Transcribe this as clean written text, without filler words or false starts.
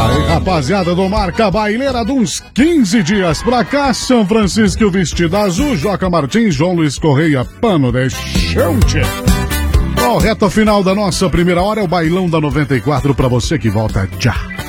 Aí, rapaziada do Marca Baileira, de uns 15 dias pra cá, São Francisco vestido azul, Joca Martins, João Luiz Correia, pano de chute. Ó, reta final da nossa primeira hora é o Bailão da 94 pra você que volta já.